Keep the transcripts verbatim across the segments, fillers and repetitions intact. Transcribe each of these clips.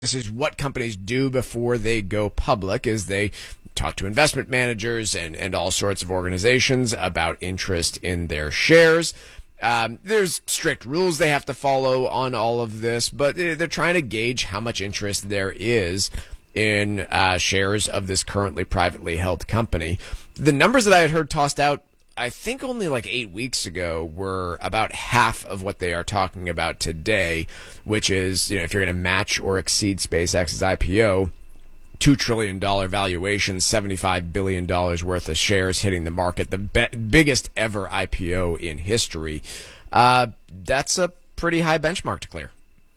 This is what companies do before they go public, is they talk to investment managers and, and all sorts of organizations about interest in their shares. Um, there's strict rules they have to follow on all of this, but they're trying to gauge how much interest there is in uh, shares of this currently privately held company. The numbers that I had heard tossed out, I think only like eight weeks ago, were about half of what they are talking about today, which is, you know, if you're going to match or exceed SpaceX's I P O, two trillion dollars valuation, seventy-five billion dollars worth of shares hitting the market, the be- biggest ever I P O in history. Uh, that's a pretty high benchmark to clear.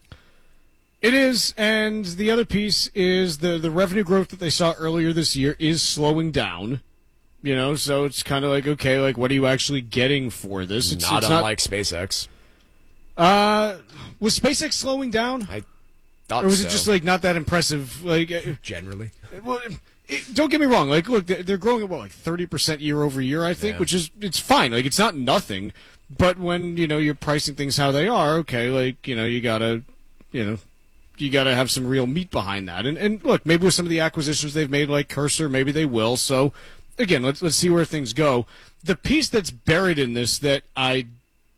It is, and the other piece is the, the revenue growth that they saw earlier this year is slowing down. You know, so it's kind of like, okay, like, what are you actually getting for this? It's not it's unlike not, SpaceX. Uh, was SpaceX slowing down? I thought so. Or was so. it just, like, not that impressive? Like, generally. Well, it, don't get me wrong. Like, look, they're growing at, what, like thirty percent year over year, I think, yeah. which is, it's fine. Like, it's not nothing. But when, you know, you're pricing things how they are, okay, like, you know, you gotta, you know, you gotta have some real meat behind that. And, and look, maybe with some of the acquisitions they've made, like Cursor, maybe they will, so... Again, let's let's see where things go. The piece that's buried in this that I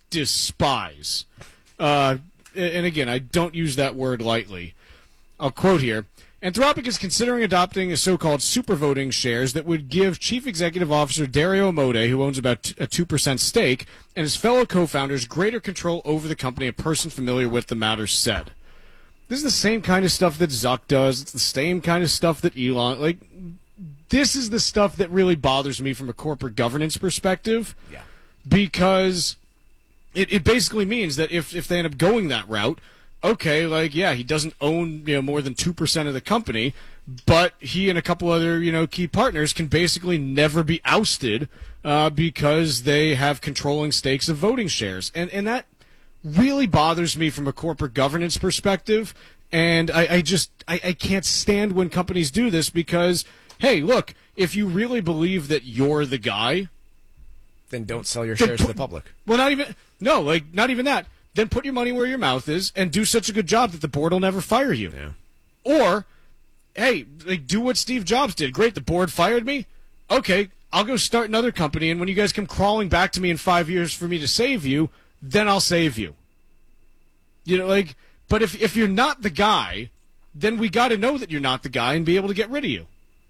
despise, uh, and again, I don't use that word lightly. I'll quote here. Anthropic is considering adopting a so-called super voting shares that would give Chief Executive Officer Dario Amodei, who owns about a two percent stake, and his fellow co-founders greater control over the company, a person familiar with the matter said. This is the same kind of stuff that Zuck does. It's the same kind of stuff that Elon, like... This is the stuff that really bothers me from a corporate governance perspective. Yeah. Because it, it basically means that if, if they end up going that route, okay, like, yeah, he doesn't own, you know, more than two percent of the company, but he and a couple other, you know, key partners can basically never be ousted uh, because they have controlling stakes of voting shares. And, and that really bothers me from a corporate governance perspective. And I, I just, I, I can't stand when companies do this because... Hey, look, if you really believe that you're the guy... Then don't sell your shares put, to the public. Well, not even... No, like, not even that. Then put your money where your mouth is and do such a good job that the board will never fire you. Yeah. Or, hey, like, do what Steve Jobs did. Great, the board fired me? Okay, I'll go start another company, and when you guys come crawling back to me in five years for me to save you, then I'll save you. You know, like... But if, if you're not the guy, then we got to know that you're not the guy and be able to get rid of you.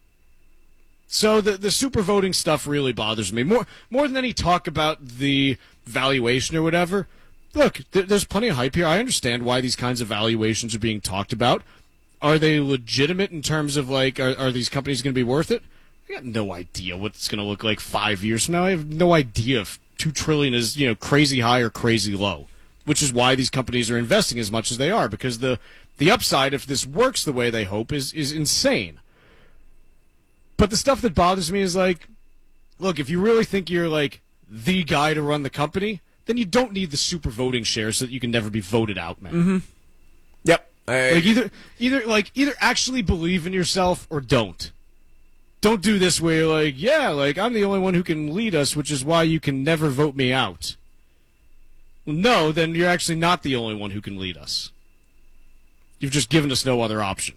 So the the super voting stuff really bothers me more more than any talk about the valuation or whatever. Look, th- there's plenty of hype here. I understand why these kinds of valuations are being talked about. Are they legitimate in terms of like are, are these companies going to be worth it? I got no idea what it's going to look like five years from now. I have no idea if two trillion is you know crazy high or crazy low, which is why these companies are investing as much as they are because the the upside if this works the way they hope is is insane. But the stuff that bothers me is like, look, if you really think you're like the guy to run the company, then you don't need the super voting shares so that you can never be voted out, man. Mm-hmm. Yep. I... Like either, either, like either actually believe in yourself or don't. Don't do this where you're like, yeah, like I'm the only one who can lead us, which is why you can never vote me out. Well, no, then you're actually not the only one who can lead us. You've just given us no other option.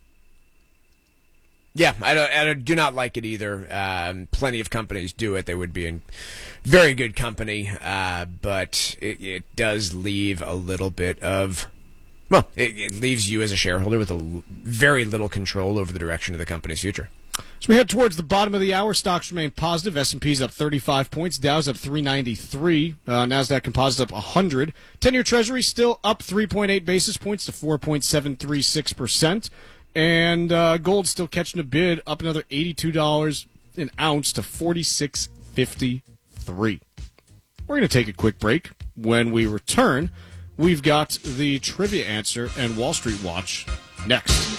Yeah, I, don't, I do not like it either. Um, plenty of companies do it. They would be in very good company, uh, but it, it does leave a little bit of, well, it, it leaves you as a shareholder with a l- very little control over the direction of the company's future. So we head towards the bottom of the hour. Stocks remain positive. S and P's up thirty-five points. Dow's up three ninety-three. Uh, NASDAQ Composite up one hundred. ten-year Treasury still up three point eight basis points to four point seven three six percent. And uh, gold still catching a bid, up another eighty-two dollars an ounce to forty-six fifty-three. We're going to take a quick break. When we return, we've got the trivia answer and Wall Street Watch next.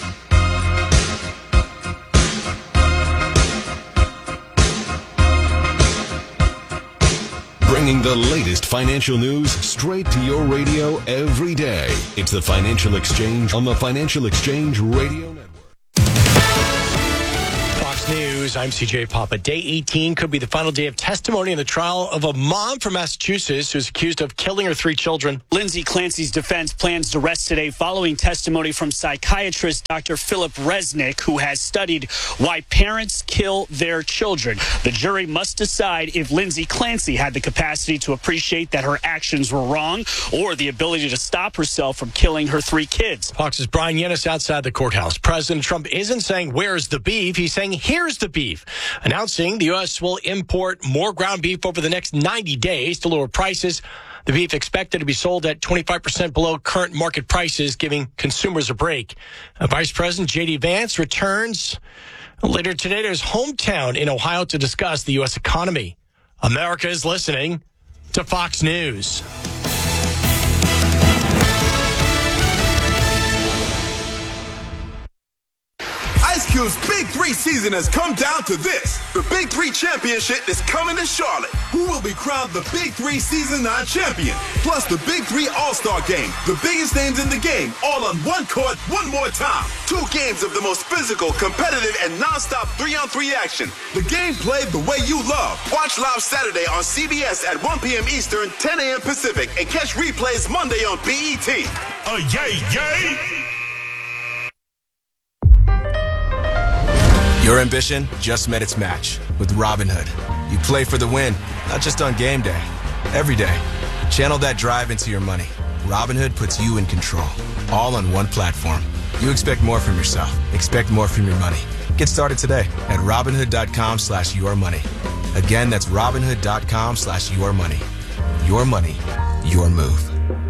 Bringing the latest financial news straight to your radio every day. It's the Financial Exchange on the Financial Exchange Radio Network. Fox News. News. I'm C J Papa. Day eighteen could be the final day of testimony in the trial of a mom from Massachusetts who's accused of killing her three children. Lindsay Clancy's defense plans to rest today following testimony from psychiatrist Doctor Philip Resnick, who has studied why parents kill their children. The jury must decide if Lindsay Clancy had the capacity to appreciate that her actions were wrong or the ability to stop herself from killing her three kids. Fox's Brian Yennis outside the courthouse. President Trump isn't saying, where's the beef? He's saying, here's the beef, announcing the U S will import more ground beef over the next ninety days to lower prices. The beef expected to be sold at twenty-five percent below current market prices, giving consumers a break. Uh, Vice President J D Vance returns later today to his hometown in Ohio to discuss the U S economy. America is listening to Fox News. Ice Cube's Big Three season has come down to this. The Big Three Championship is coming to Charlotte. Who will be crowned the Big Three Season nine champion? Plus the Big Three All-Star Game. The biggest names in the game, all on one court, one more time. Two games of the most physical, competitive, and non-stop three-on-three action. The game played the way you love. Watch live Saturday on C B S at one p.m. Eastern, ten a.m. Pacific, and catch replays Monday on B E T. Uh, yay, yay! Your ambition just met its match with Robinhood. You play for the win, not just on game day, every day. Channel that drive into your money. Robinhood puts you in control, all on one platform. You expect more from yourself. Expect more from your money. Get started today at Robinhood.com slash your money. Again, that's Robinhood.com slash your money. Your money, your move.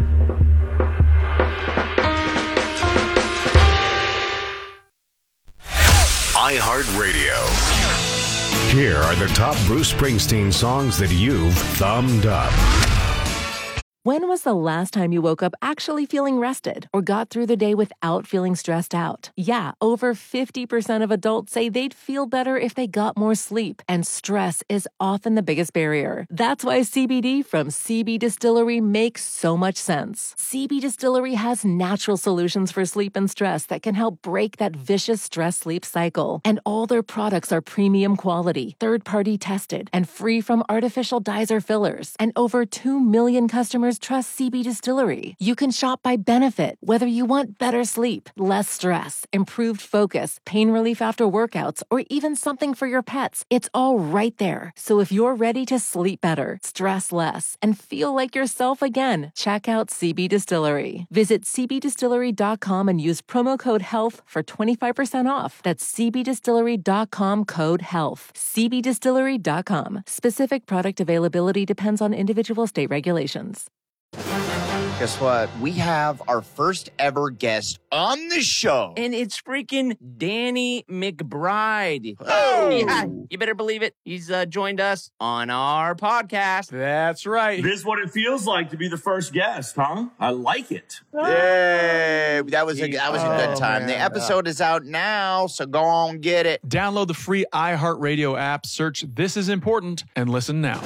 iHeartRadio. Here are the top Bruce Springsteen songs that you've thumbed up. When was the last time you woke up actually feeling rested or got through the day without feeling stressed out? Yeah, over fifty percent of adults say they'd feel better if they got more sleep, and stress is often the biggest barrier. That's why C B D from C B Distillery makes so much sense. C B Distillery has natural solutions for sleep and stress that can help break that vicious stress-sleep cycle. And all their products are premium quality, third-party tested, and free from artificial dyes or fillers. And over two million customers trust C B Distillery. You can shop by benefit, whether you want better sleep, less stress, improved focus, pain relief after workouts, or even something for your pets. It's all right there. So if you're ready to sleep better, stress less, and feel like yourself again, check out C B Distillery. Visit C B distillery dot com and use promo code HEALTH for twenty-five percent off. That's C B distillery dot com code HEALTH. C B distillery dot com. Specific product availability depends on individual state regulations. Guess what? We have our first ever guest on the show. And it's freaking Danny McBride. Oh! Yeah, you better believe it. He's uh, joined us on our podcast. That's right. This is what it feels like to be the first guest, huh? I like it. Yay! That was a, that was a good time. Oh, the man. episode is out now, so go on, get it. Download the free iHeartRadio app, search This Is Important, and listen now.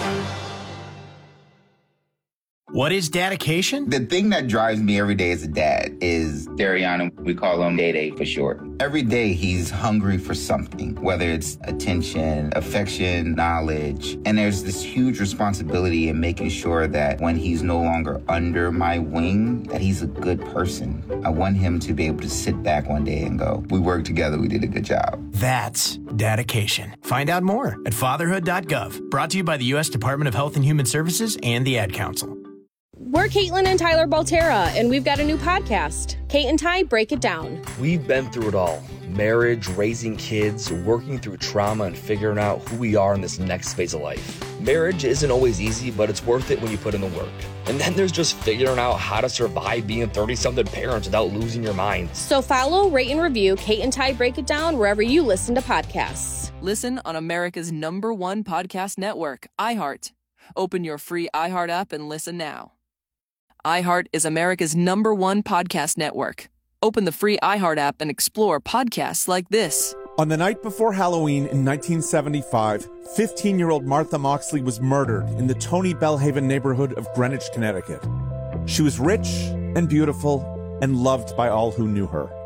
What is dedication? The thing that drives me every day as a dad is Dariana. We call him Day Day for short. Every day he's hungry for something, whether it's attention, affection, knowledge. And there's this huge responsibility in making sure that when he's no longer under my wing, that he's a good person. I want him to be able to sit back one day and go, we worked together, we did a good job. That's dedication. Find out more at fatherhood dot gov. Brought to you by the U S Department of Health and Human Services and the Ad Council. We're Caitlin and Tyler Baltera, and we've got a new podcast, Kate and Ty Break It Down. We've been through it all. Marriage, raising kids, working through trauma, and figuring out who we are in this next phase of life. Marriage isn't always easy, but it's worth it when you put in the work. And then there's just figuring out how to survive being thirty-something parents without losing your mind. So follow, rate, and review Kate and Ty Break It Down wherever you listen to podcasts. Listen on America's number one podcast network, iHeart. Open your free iHeart app and listen now. iHeart is America's number one podcast network. Open the free iHeart app and explore podcasts like this. On the night before Halloween in nineteen seventy-five, fifteen-year-old Martha Moxley was murdered in the Tony Bellhaven neighborhood of Greenwich, Connecticut. She was rich and beautiful and loved by all who knew her.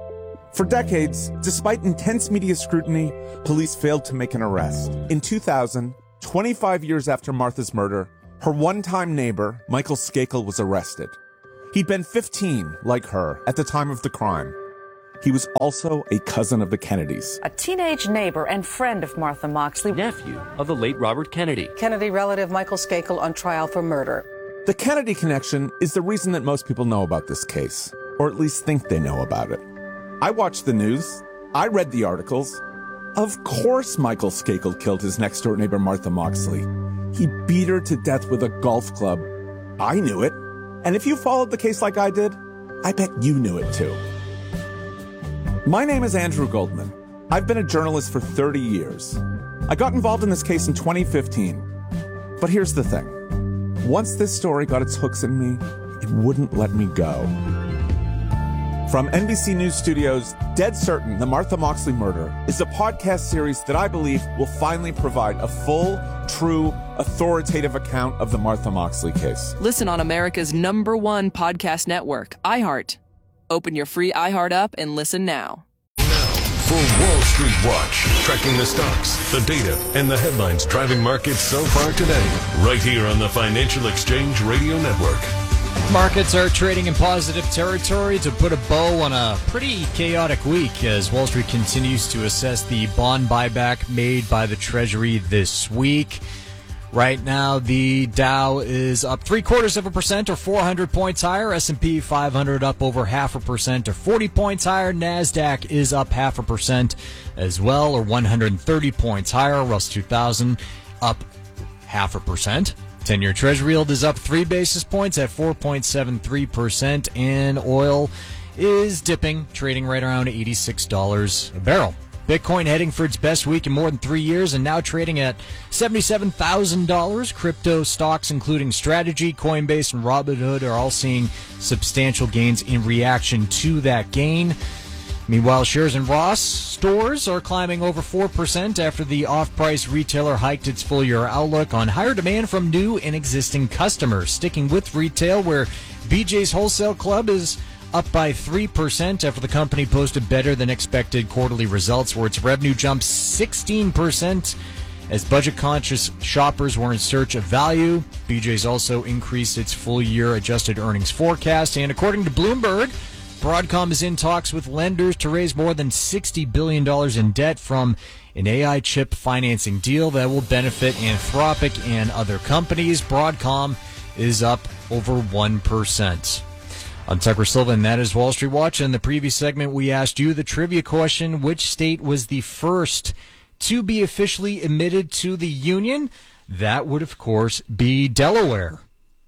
For decades, despite intense media scrutiny, police failed to make an arrest. In two thousand, twenty-five years after Martha's murder, her one-time neighbor, Michael Skakel, was arrested. He'd been fifteen, like her, at the time of the crime. He was also a cousin of the Kennedys. A teenage neighbor and friend of Martha Moxley. Nephew of the late Robert Kennedy. Kennedy relative Michael Skakel on trial for murder. The Kennedy connection is the reason that most people know about this case, or at least think they know about it. I watched the news. I read the articles. Of course Michael Skakel killed his next-door neighbor Martha Moxley. He beat her to death with a golf club. I knew it. And if you followed the case like I did, I bet you knew it too. My name is Andrew Goldman. I've been a journalist for thirty years. I got involved in this case in twenty fifteen. But here's the thing. Once this story got its hooks in me, it wouldn't let me go. From N B C News Studios, Dead Certain, The Martha Moxley Murder is a podcast series that I believe will finally provide a full, true, authoritative account of the Martha Moxley case. Listen on America's number one podcast network, iHeart. Open your free iHeart app and listen now. For Wall Street Watch, tracking the stocks, the data, and the headlines driving markets so far today, right here on the Financial Exchange Radio Network. Markets are trading in positive territory to put a bow on a pretty chaotic week as Wall Street continues to assess the bond buyback made by the Treasury this week. Right now, the Dow is up three quarters of a percent or four hundred points higher. S and P five hundred up over half a percent or forty points higher. NASDAQ is up half a percent as well or one hundred thirty points higher. Russell two thousand up half a percent. ten-year Treasury yield is up three basis points at four point seven three percent, and oil is dipping, trading right around eighty-six dollars a barrel. Bitcoin heading for its best week in more than three years and now trading at seventy-seven thousand dollars. Crypto stocks, including Strategy, Coinbase, and Robinhood, are all seeing substantial gains in reaction to that gain. Meanwhile, shares in Ross stores are climbing over four percent after the off-price retailer hiked its full-year outlook on higher demand from new and existing customers. Sticking with retail, where B J's Wholesale Club is up by three percent after the company posted better-than-expected quarterly results, where its revenue jumped sixteen percent as budget-conscious shoppers were in search of value. B J's also increased its full-year adjusted earnings forecast, and according to Bloomberg, Broadcom is in talks with lenders to raise more than sixty billion dollars in debt from an A I chip financing deal that will benefit Anthropic and other companies. Broadcom is up over one percent. I'm Tucker Silva, and that is Wall Street Watch. In the previous segment, we asked you the trivia question: which state was the first to be officially admitted to the Union? That would, of course, be Delaware.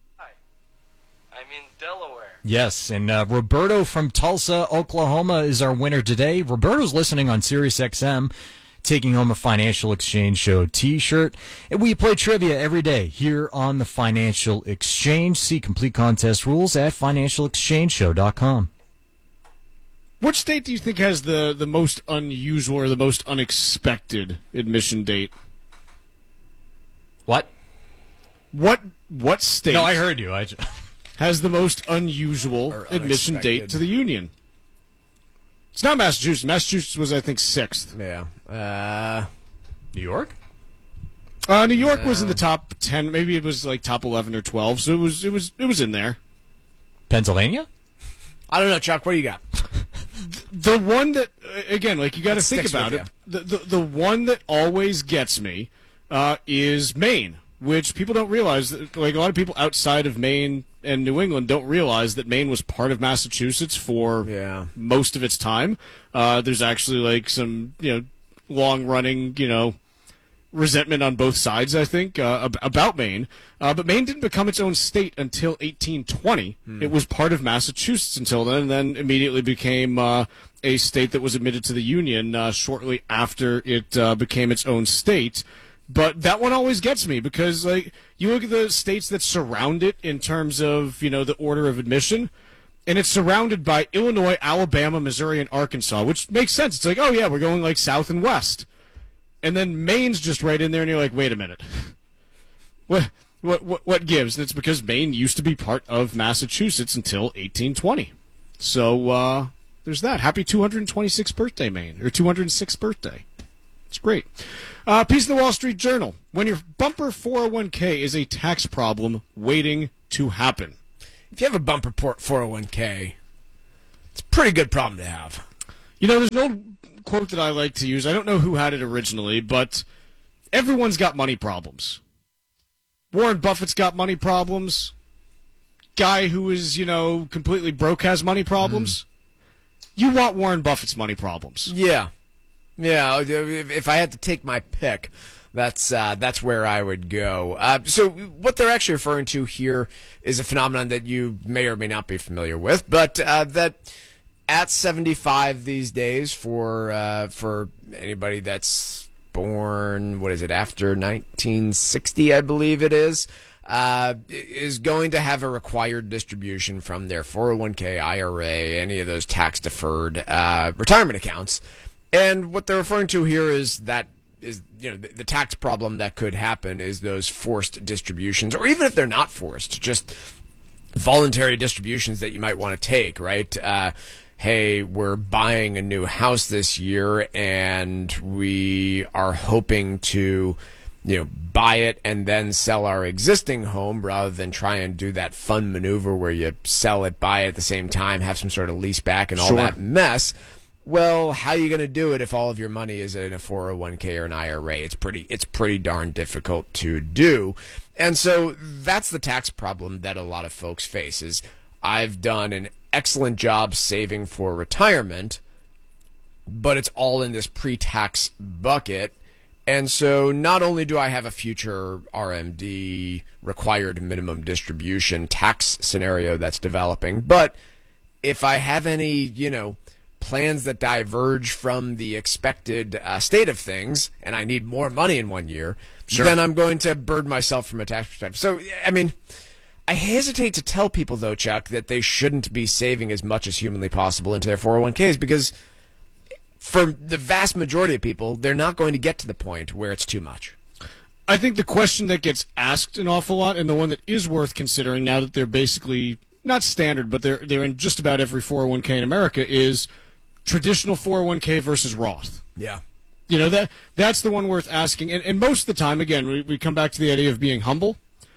I'm in Delaware. Yes, and uh, Roberto from Tulsa, Oklahoma is our winner today. Roberto's listening on Sirius X M, taking home a Financial Exchange Show t-shirt. And we play trivia every day here on the Financial Exchange. See complete contest rules at financial exchange show dot com. Which state do you think has the, the most unusual or the most unexpected admission date? What? What what state? No, I heard you. I just... has the most unusual admission date to the Union? It's not Massachusetts. Massachusetts was, I think, sixth. Yeah. Uh, New York? Uh, New York yeah. was in the top ten. Maybe it was like top eleven or twelve. So it was it was it was in there. Pennsylvania? I don't know, Chuck. What do you got? The one that again, like you got to think about it. The, the the one that always gets me uh, is Maine, which people don't realize. That, like a lot of people outside of Maine and New England don't realize that Maine was part of Massachusetts for yeah. most of its time. Uh, there's actually like some you know long running you know. resentment on both sides, I think, uh, about Maine. Uh, but Maine didn't become its own state until eighteen twenty. Hmm. It was part of Massachusetts until then, and then immediately became uh, a state that was admitted to the Union uh, shortly after it uh, became its own state. But that one always gets me because, like, you look at the states that surround it in terms of, you know, the order of admission, and it's surrounded by Illinois, Alabama, Missouri, and Arkansas, which makes sense. It's like, oh, yeah, we're going, like, south and west. And then Maine's just right in there, and you're like, wait a minute. What what what, what gives? And it's because Maine used to be part of Massachusetts until eighteen twenty. So, uh, there's that. Happy two hundred twenty-sixth birthday, Maine, or two hundred sixth birthday. It's great. Uh, piece of the Wall Street Journal. When your bumper four oh one k is a tax problem waiting to happen. If you have a bumper port four oh one k, it's a pretty good problem to have. You know, there's an old quote that I like to use. I don't know who had it originally, but everyone's got money problems. Warren Buffett's got money problems. Guy who is, you know, completely broke has money problems. Mm. You want Warren Buffett's money problems. Yeah. Yeah, if, if I had to take my pick, that's uh, that's where I would go. Uh, so what they're actually referring to here is a phenomenon that you may or may not be familiar with, but uh, that at seventy-five these days, for uh, for anybody that's born, what is it, after nineteen sixty, I believe it is, uh, is going to have a required distribution from their four oh one k, I R A, any of those tax-deferred uh, retirement accounts. And what they're referring to here is that is you know the, the tax problem that could happen is those forced distributions, or even if they're not forced, just voluntary distributions that you might want to take, right? Uh, hey, we're buying a new house this year, and we are hoping to, you know, buy it and then sell our existing home rather than try and do that fun maneuver where you sell it, buy it at the same time, have some sort of lease back and all Sure. that mess. Well, how are you going to do it if all of your money is in a four oh one k or an I R A? It's pretty, it's pretty darn difficult to do. And so that's the tax problem that a lot of folks face is I've done an excellent job saving for retirement, but it's all in this pre-tax bucket. And so not only do I have a future R M D required minimum distribution tax scenario that's developing, but if I have any, you know, plans that diverge from the expected uh, state of things, and I need more money in one year, Sure. then I'm going to burden myself from a tax perspective. So, I mean, I hesitate to tell people, though, Chuck, that they shouldn't be saving as much as humanly possible into their four oh one k's because for the vast majority of people, they're not going to get to the point where it's too much. I think the question that gets asked an awful lot, and the one that is worth considering now that they're basically not standard, but they're they're in just about every four oh one k in America, is traditional four oh one k versus Roth. Yeah. You know, that that's the one worth asking. And, and most of the time, again, we, we come back to the idea of being humble.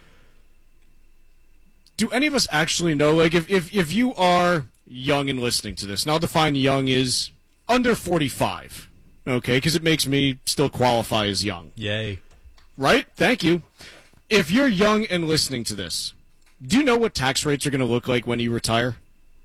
Do any of us actually know, like, if, if, if you are young and listening to this, and I'll define young is under forty-five, okay, because it makes me still qualify as young. Yay. Right? Thank you. If you're young and listening to this, do you know what tax rates are going to look like when you retire?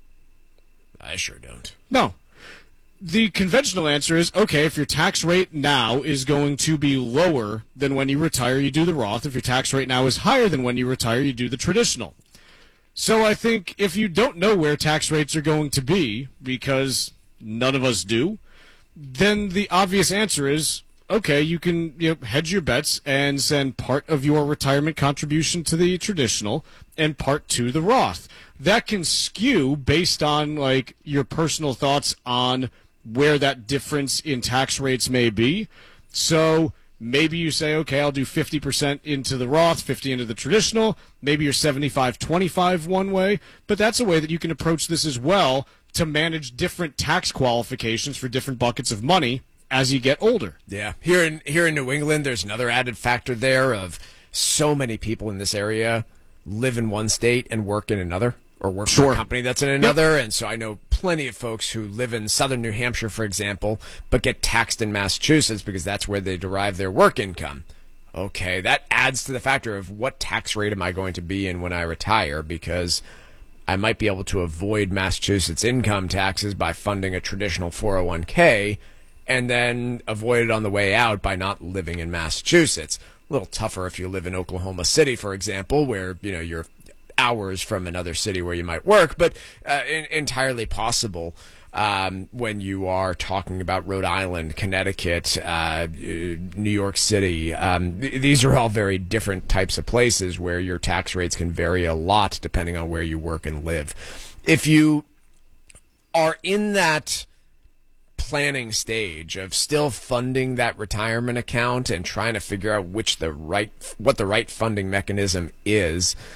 I sure don't. No. The conventional answer is, okay, if your tax rate now is going to be lower than when you retire, you do the Roth. If your tax rate now is higher than when you retire, you do the traditional. So I think if you don't know where tax rates are going to be, because none of us do, then the obvious answer is, okay, you can you know, hedge your bets and send part of your retirement contribution to the traditional and part to the Roth. That can skew based on like your personal thoughts on where that difference in tax rates may be. So maybe you say, okay, I'll do fifty percent into the Roth, fifty into the traditional. Maybe you're seventy-five twenty-five one way, but that's a way that you can approach this as well to manage different tax qualifications for different buckets of money as you get older. Yeah. Here in here in New England, there's another added factor there of so many people in this area live in one state and work in another, or work for Sure. a company that's in another. Yep. And so I know plenty of folks who live in southern New Hampshire, for example, but get taxed in Massachusetts because that's where they derive their work income. Okay, that adds to the factor of what tax rate am I going to be in when I retire, because I might be able to avoid Massachusetts income taxes by funding a traditional four oh one k and then avoid it on the way out by not living in Massachusetts. A little tougher if you live in Oklahoma City, for example, where, you know, you're hours from another city where you might work, but uh, in, entirely possible um, when you are talking about Rhode Island, Connecticut, uh, New York City. Um, th- these are all very different types of places where your tax rates can vary a lot depending on where you work and live. If you are in that planning stage of still funding that retirement account and trying to figure out which the right what the right funding mechanism is,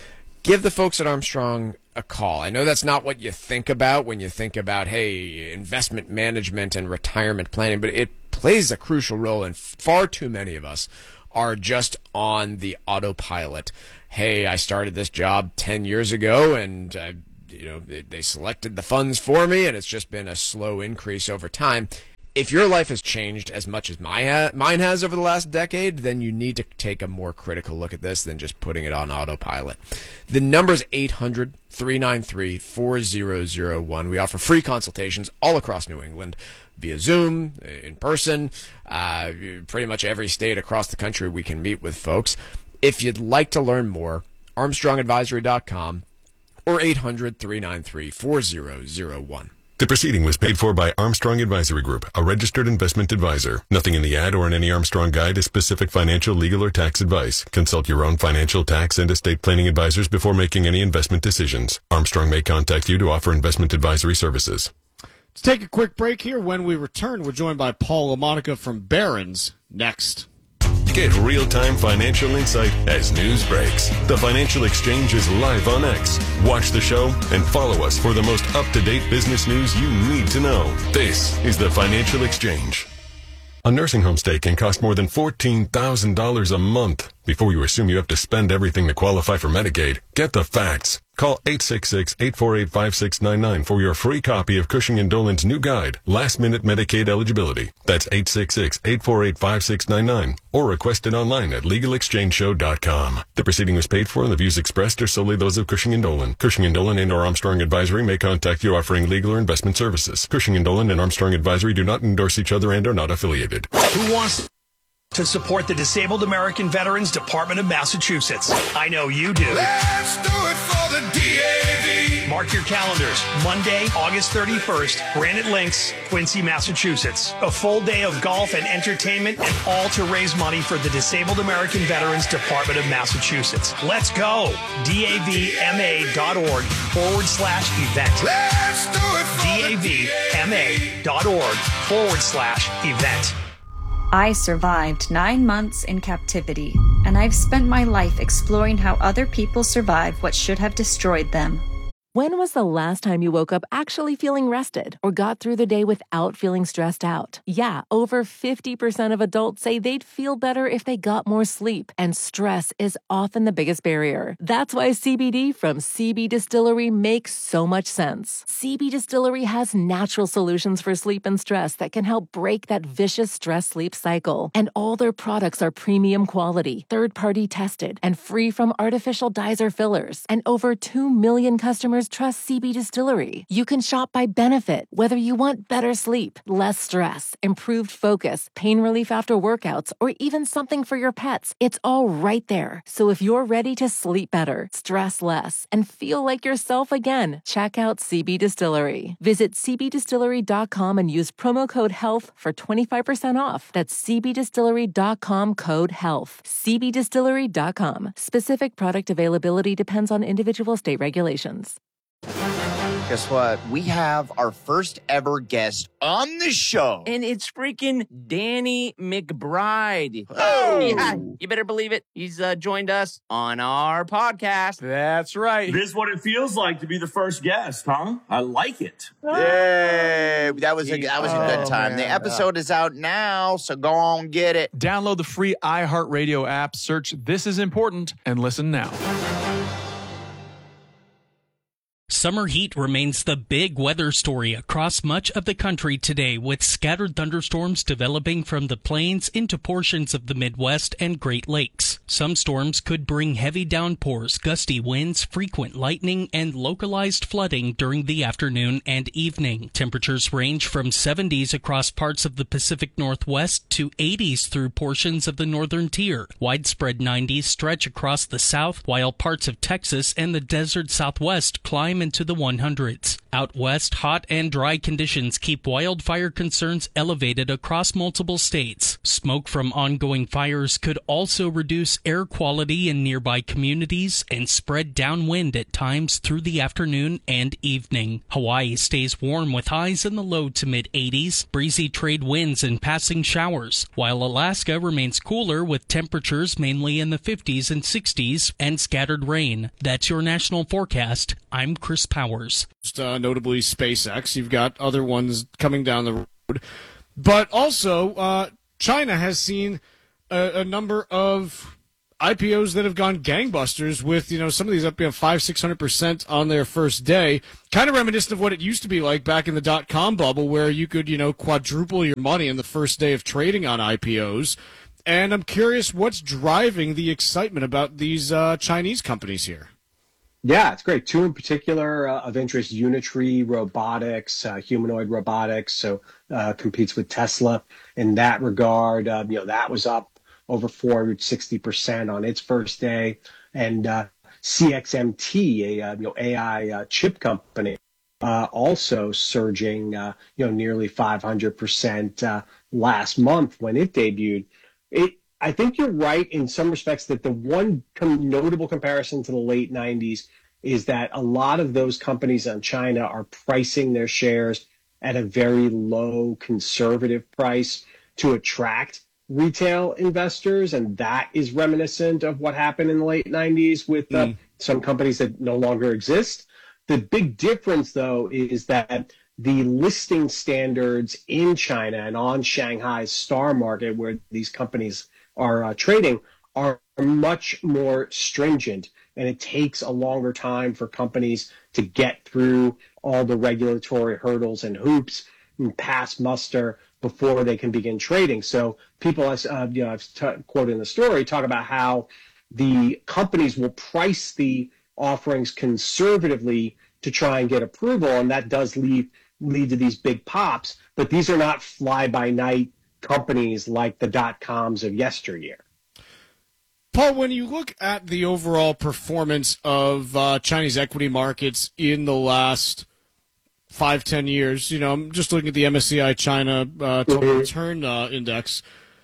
give the folks at Armstrong a call. I know that's not what you think about when you think about, hey, investment management and retirement planning, but it plays a crucial role, and far too many of us are just on the autopilot. Hey, I started this job ten years ago, and uh, you know they, they selected the funds for me, and it's just been a slow increase over time. If your life has changed as much as my ha- mine has over the last decade, then you need to take a more critical look at this than just putting it on autopilot. The number is eight hundred, three nine three, four zero zero one. We offer free consultations all across New England via Zoom, in person, uh, pretty much every state across the country we can meet with folks. If you'd like to learn more, armstrong advisory dot com or eight hundred, three nine three, four zero zero one. The proceeding was paid for by Armstrong Advisory Group, a registered investment advisor. Nothing in the ad or in any Armstrong guide is specific financial, legal, or tax advice. Consult your own financial, tax, and estate planning advisors before making any investment decisions. Armstrong may contact you to offer investment advisory services. Let's take a quick break here. When we return, we're joined by Paul LaMonica from Barron's next. Get real-time financial insight as news breaks. The Financial Exchange is live on X. Watch the show and follow us for the most up-to-date business news you need to know. This is the Financial Exchange. A nursing home stay can cost more than fourteen thousand dollars a month. Before you assume you have to spend everything to qualify for Medicaid, get the facts. Call eight six six, eight four eight, five six nine nine for your free copy of Cushing and Dolan's new guide, Last Minute Medicaid Eligibility. That's eight six six, eight four eight, five six nine nine or request it online at legal exchange show dot com. The proceeding was paid for and the views expressed are solely those of Cushing and Dolan. Cushing and Dolan and or Armstrong Advisory may contact you offering legal or investment services. Cushing and Dolan and Armstrong Advisory do not endorse each other and are not affiliated. Who wants to support the Disabled American Veterans Department of Massachusetts? I know you do. Let's do it for the D A V. Mark your calendars. Monday, August thirty-first, Granite Links, Quincy, Massachusetts. A full day of golf and entertainment, and all to raise money for the Disabled American Veterans Department of Massachusetts. Let's go. D A V M A dot org forward slash event. Let's do it for D A V M A dot org forward slash event. I survived nine months in captivity, and I've spent my life exploring how other people survive what should have destroyed them. When was the last time you woke up actually feeling rested or got through the day without feeling stressed out? Yeah, over fifty percent of adults say they'd feel better if they got more sleep, and stress is often the biggest barrier. That's why C B D from C B Distillery makes so much sense. C B Distillery has natural solutions for sleep and stress that can help break that vicious stress-sleep cycle. And all their products are premium quality, third-party tested, and free from artificial dyes or fillers. And over two million customers trust C B Distillery. You can shop by benefit, whether you want better sleep, less stress, improved focus, pain relief after workouts, or even something for your pets. It's all right there. So if you're ready to sleep better, stress less, and feel like yourself again, check out C B Distillery. Visit c b distillery dot com and use promo code HEALTH for twenty-five percent off. That's c b distillery dot com code HEALTH. c b distillery dot com. Specific product availability depends on individual state regulations. Guess what? We have our first ever guest on the show. And it's freaking Danny McBride. Oh! Yeah, you better believe it. He's uh, joined us on our podcast. That's right. This is what it feels like to be the first guest, huh? I like it. Yay! That was a, that was a good Oh, time. man. The episode is out now, so go on, get it. Download the free iHeartRadio app, search This Is Important, and listen now. Summer heat remains the big weather story across much of the country today, with scattered thunderstorms developing from the plains into portions of the Midwest and Great Lakes. Some storms could bring heavy downpours, gusty winds, frequent lightning, and localized flooding during the afternoon and evening. Temperatures range from seventies across parts of the Pacific Northwest to eighties through portions of the northern tier. Widespread nineties stretch across the south, while parts of Texas and the desert Southwest climb into the one hundreds. Out west, hot and dry conditions keep wildfire concerns elevated across multiple states. Smoke from ongoing fires could also reduce worse air quality in nearby communities and spread downwind at times through the afternoon and evening. Hawaii stays warm with highs in the low to mid eighties, breezy trade winds and passing showers, while Alaska remains cooler with temperatures mainly in the fifties and sixties and scattered rain. That's your national forecast. I'm Chris Powers. Uh, notably SpaceX. You've got other ones coming down the road. But also, uh, China has seen a, a number of I P Os that have gone gangbusters with, you know, some of these up, you know, five, six hundred percent on their first day. Kind of reminiscent of what it used to be like back in the dot-com bubble, where you could, you know, quadruple your money in the first day of trading on I P Os. And I'm curious what's driving the excitement about these uh, Chinese companies here. Yeah, it's great. Two in particular uh, of interest: Unitree Robotics, uh, humanoid robotics, so uh, competes with Tesla in that regard. Uh, you know, that was up over four hundred sixty percent on its first day. And uh, C X M T, a uh, you know A I uh, chip company, uh, also surging uh, you know nearly five hundred percent uh, last month when it debuted. It I think you're right in some respects that the one com- notable comparison to the late nineties is that a lot of those companies in China are pricing their shares at a very low conservative price to attract retail investors. And that is reminiscent of what happened in the late nineties with uh, mm. some companies that no longer exist. The big difference, though, is that the listing standards in China and on Shanghai's star market, where these companies are uh, trading, are much more stringent, and it takes a longer time for companies to get through all the regulatory hurdles and hoops and pass muster before they can begin trading. So people, uh, you know, I've t- quoted in the story, talk about how the companies will price the offerings conservatively to try and get approval, and that does lead lead to these big pops. But these are not fly-by-night companies like the dot-coms of yesteryear. Paul, when you look at the overall performance of uh, Chinese equity markets in the last five, ten years, you know, I'm just looking at the M S C I China uh, total mm-hmm. return uh, index,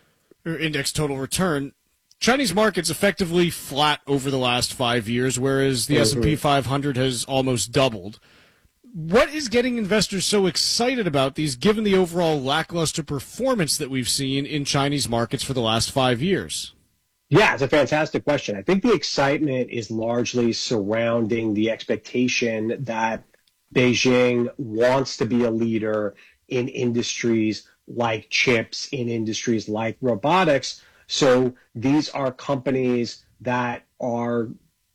or index total return. Chinese markets effectively flat over the last five years, whereas the mm-hmm. S and P five hundred has almost doubled. What is getting investors so excited about these, given the overall lackluster performance that we've seen in Chinese markets for the last five years? Yeah, it's a fantastic question. I think the excitement is largely surrounding the expectation that Beijing wants to be a leader in industries like chips, in industries like robotics. So these are companies that are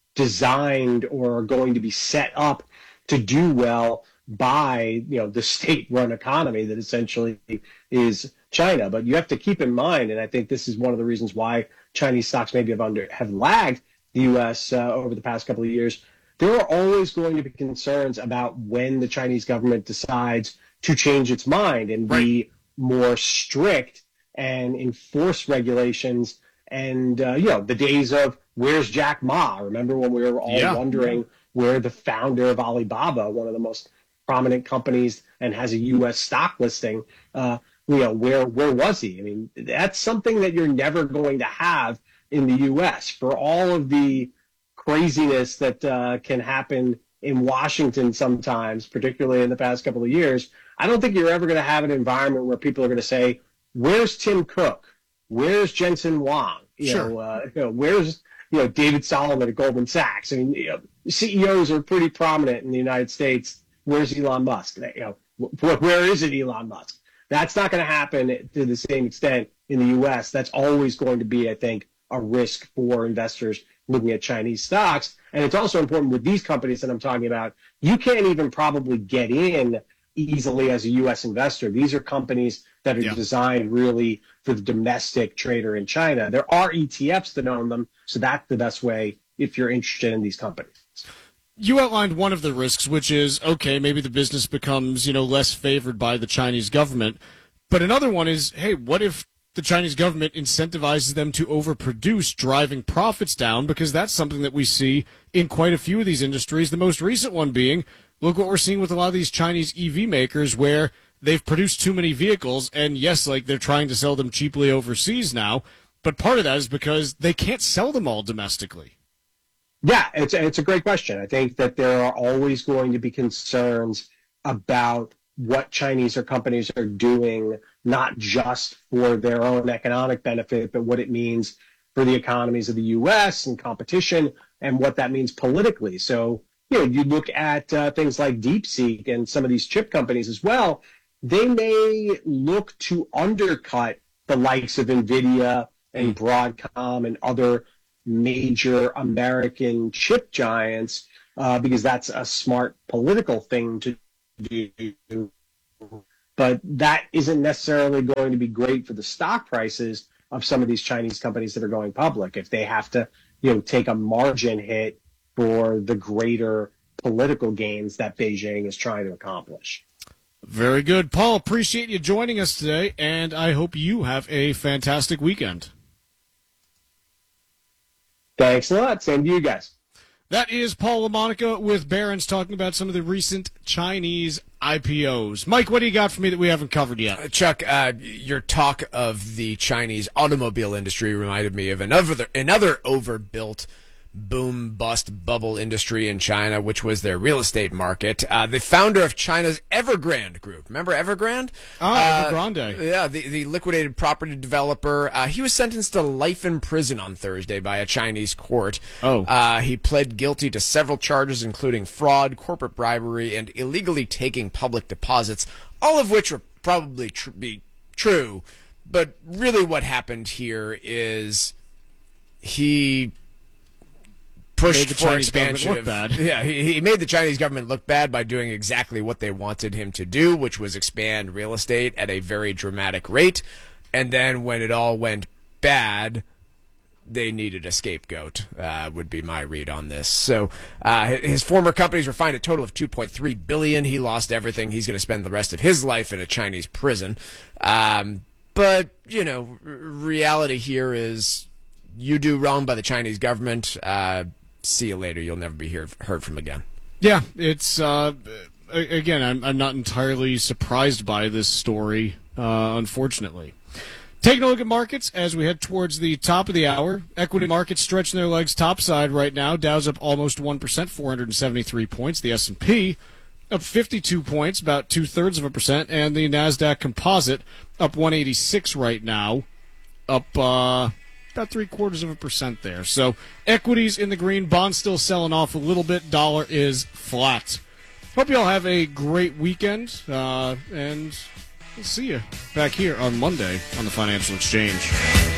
designed or are going to be set up to do well by, you know, the state-run economy that essentially is China. But you have to keep in mind, and I think this is one of the reasons why Chinese stocks maybe have under have lagged the U S uh, over the past couple of years. There are always going to be concerns about when the Chinese government decides to change its mind and be more strict and enforce regulations. And, uh, you know, the days of where's Jack Ma? Remember when we were all yeah. wondering where the founder of Alibaba, one of the most prominent companies and has a U S stock listing, uh, you know, where where was he? I mean, that's something that you're never going to have in the U S for all of the craziness that uh, can happen in Washington sometimes, particularly in the past couple of years. I don't think you're ever going to have an environment where people are going to say, where's Tim Cook? Where's Jensen Huang? You sure. know, uh, you know, where's you know David Solomon at Goldman Sachs? I mean, you know, C E Os are pretty prominent in the United States. Where's Elon Musk? You know, wh- where is it, Elon Musk? That's not going to happen to the same extent in the U S. That's always going to be, I think, a risk for investors looking at Chinese stocks. And it's also important with these companies that I'm talking about, you can't even probably get in easily as a U S investor. These are companies that are yeah. designed really for the domestic trader in China. There are E T Fs that own them, so that's the best way if you're interested in these companies. You outlined one of the risks, which is, okay, maybe the business becomes, you know, less favored by the Chinese government. But another one is, hey, what if the Chinese government incentivizes them to overproduce, driving profits down? Because that's something that we see in quite a few of these industries. The most recent one being, look what we're seeing with a lot of these Chinese E V makers, where they've produced too many vehicles. And yes, like they're trying to sell them cheaply overseas now, but part of that is because they can't sell them all domestically. Yeah, it's it's a great question. I think that there are always going to be concerns about what Chinese or companies are doing, not just for their own economic benefit, but what it means for the economies of the U S and competition, and what that means politically. So, you know, you look at uh, things like DeepSeek and some of these chip companies as well, they may look to undercut the likes of NVIDIA and Broadcom and other major American chip giants uh, because that's a smart political thing to do. But that isn't necessarily going to be great for the stock prices of some of these Chinese companies that are going public if they have to, you know, take a margin hit for the greater political gains that Beijing is trying to accomplish. Very good. Paul, appreciate you joining us today, and I hope you have a fantastic weekend. Thanks a lot. Same to you guys. That is Paul LaMonica with Barron's talking about some of the recent Chinese I P Os. Mike, what do you got for me that we haven't covered yet? Uh, Chuck, uh, your talk of the Chinese automobile industry reminded me of another another overbuilt boom bust bubble industry in China, which was their real estate market. Uh, the founder of China's Evergrande Group, remember Evergrande? Oh, uh, Evergrande. Yeah, the, the liquidated property developer. Uh, he was sentenced to life in prison on Thursday by a Chinese court. Oh. Uh, he pled guilty to several charges, including fraud, corporate bribery, and illegally taking public deposits, all of which would probably tr- be true. But really what happened here is he pushed for Chinese expansion government look of, bad. yeah, he, he made the Chinese government look bad by doing exactly what they wanted him to do, which was expand real estate at a very dramatic rate. And then when it all went bad, they needed a scapegoat, uh, would be my read on this. So uh, his former companies were fined a total of two point three billion dollars. He lost everything. He's going to spend the rest of his life in a Chinese prison. Um, but, you know, r- reality here is you do wrong by the Chinese government, uh, see you later. You'll never be heard, heard from again. Yeah, it's, uh, again, I'm, I'm not entirely surprised by this story, uh, unfortunately. Taking a look at markets as we head towards the top of the hour. Equity markets stretching their legs topside right now. Dow's up almost one percent, four hundred seventy-three points. The S and P up fifty-two points, about two-thirds of a percent. And the NASDAQ Composite up one eighty-six right now, up uh, about three-quarters of a percent there. So equities in the green, bonds still selling off a little bit. Dollar is flat. Hope you all have a great weekend, uh, and we'll see you back here on Monday on the Financial Exchange.